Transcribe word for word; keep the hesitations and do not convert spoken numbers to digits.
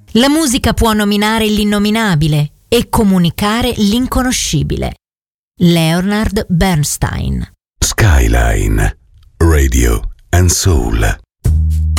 La musica può nominare l'innominabile e comunicare l'inconoscibile. Leonard Bernstein. Skyline Radio and Soul.